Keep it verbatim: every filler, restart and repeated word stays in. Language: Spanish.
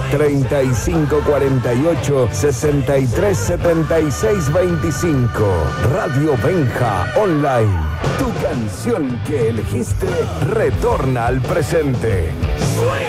treinta y cinco cuarenta y ocho, sesenta y tres setenta y seis veinticinco. Radio Benja Online. Tu canción que elegiste retorna al presente.